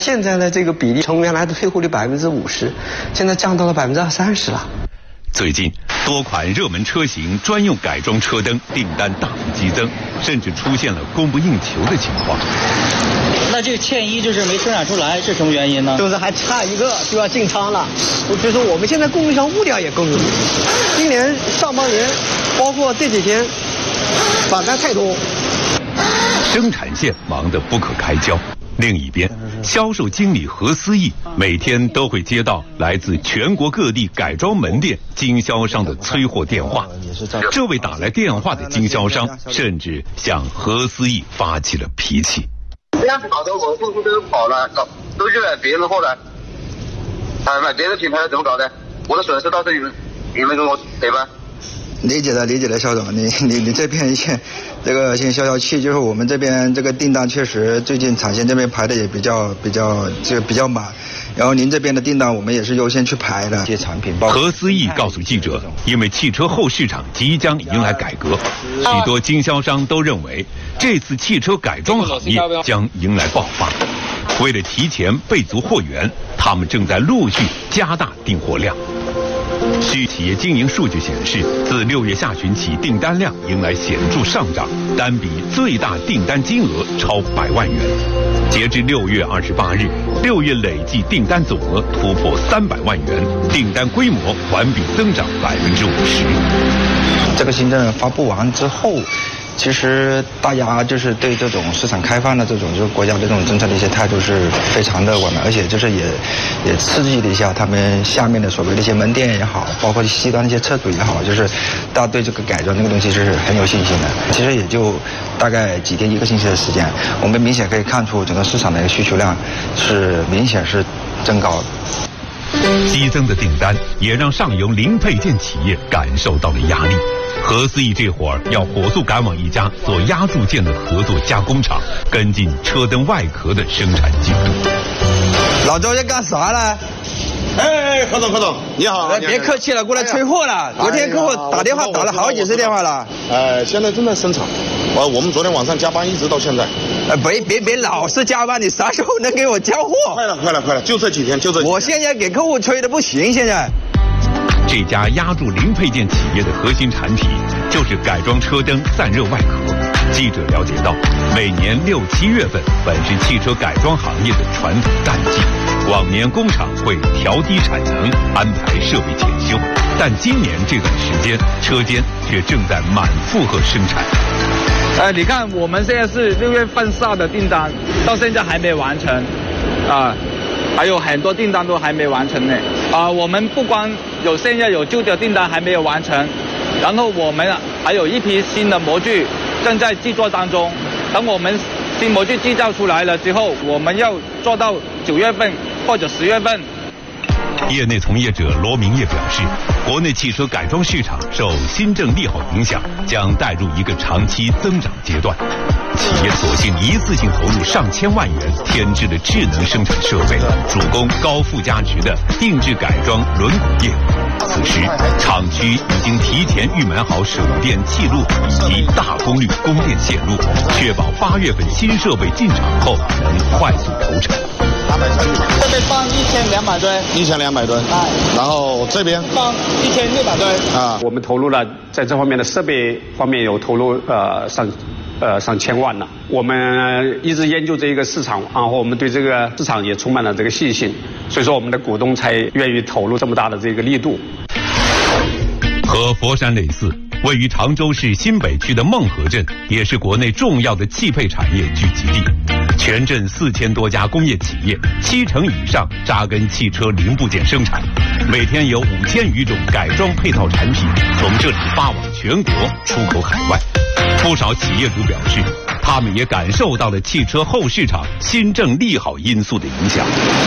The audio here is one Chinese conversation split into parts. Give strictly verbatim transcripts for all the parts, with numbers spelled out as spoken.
现在的这个比例从原来的退货率百分之五十，现在降到了百分之二三十了。 最近，多款热门车型专用改装车灯订单大幅激增，甚至出现了供不应求的情况。 那这欠一就是没生产出来，是什么原因呢？ 就是还差一个就要进仓了，就是我们现在供应商物料也供应不进去。今年上半年，包括这几天，反单太多， 生产线忙得不可开交。另一边，销售经理何思义每天都会接到来自全国各地改装门店经销商的催货电话。这位打来电话的经销商甚至向何思义发起了脾气。 这样子搞得我付出都跑了，搞都去买别人货了，啊，买别的品牌的怎么搞的？我的损失到时候你们你们给我赔吧。 理解的，理解的，肖总，你你你这边先，这个先消消气，就是我们这边这个订单确实最近产线这边排的也比较比较这个比较满，然后您这边的订单我们也是优先去排的。这些产品， 何思义告诉记者，因为汽车后市场即将迎来改革，许多经销商都认为这次汽车改装行业将迎来爆发。为了提前备足货源，他们正在陆续加大订货量。据企业经营数据显示，自六月下旬起，订单量迎来显著上涨，单笔最大订单金额超百万元。截至六月二十八日，六月累计订单总额突破三百万元，订单规模环比增长百分之五十。 这个新政发布完之后，其实大家就是对这种市场开放的这种就是国家这种政策的一些态度是非常乐观的，而且就是也也刺激了一下他们下面的所谓的一些门店也好，包括西端的一些车主也好，就是大家对这个改装这个东西是很有信心的。其实也就大概几天一个星期的时间，我们明显可以看出整个市场的一个需求量是明显是增高的。 激增的订单也让上游零配件企业感受到了压力。何思义这会儿要火速赶往一家做压铸件的合作加工厂，跟进车灯外壳的生产进度。 老周在干啥呢？ 哎，何总，何总，你好！ 别客气了，过来催货了。昨天客户打电话打了好几次电话了。 呃，现在正在生产，我我们昨天晚上加班一直到现在。 呃，别别别老是加班，你啥时候能给我交货？ 快了，快了，快了，就这几天，就这几天。 我现在给客户催的不行，现在。 这家压铸零配件企业的核心产品就是改装车灯散热外壳。记者了解到，每年六七月份本是汽车改装行业的传统淡季，往年工厂会调低产能，安排设备检修，但今年这段时间车间却正在满负荷生产。 呃，你看我们现在是六月份下的订单，到现在还没完成，啊、呃，还有很多订单都还没完成呢。啊、呃，我们不光有现在有旧的订单还没有完成，然后我们还有一批新的模具正在制作当中。等我们新模具制造出来了之后，我们要做到九月份或者十月份。 业内从业者罗明业表示，国内汽车改装市场受新政利好影响，将带入一个长期增长阶段。企业索性一次性投入上千万元添置的智能生产设备，主攻高附加值的定制改装轮毂业。此时，厂区已经提前预买好手电气路以及大功率供电线路，确保八月份新设备进场后能快速投产。 这边放一千两百吨， 一千两百吨， 哎， 然后这边放一千六百吨啊。 我们投入了在这方面的设备方面有投入呃上呃上千万了。我们一直研究这一个市场，然后我们对这个市场也充满了这个信心，所以说我们的股东才愿意投入这么大的这个力度。 和佛山类似，位于常州市新北区的孟河镇也是国内重要的汽配产业聚集地。全镇四千多家工业企业，七成以上扎根汽车零部件生产，每天有五千余种改装配套产品从这里发往全国，出口海外。不少企业主表示，他们也感受到了汽车后市场新政利好因素的影响。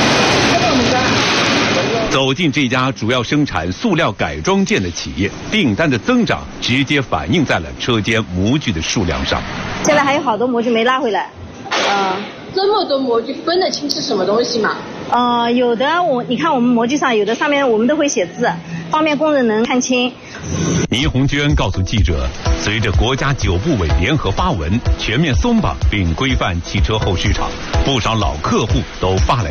走进这家主要生产塑料改装件的企业，订单的增长直接反映在了车间模具的数量上。 现在还有好多模具没拉回来。 呃，这么多模具分得清是什么东西吗？ 呃，有的我你看我们模具上有的上面我们都会写字，方便工人能看清。 倪红娟告诉记者，随着国家九部委联合发文，全面松绑并规范汽车后市场，不少老客户都发来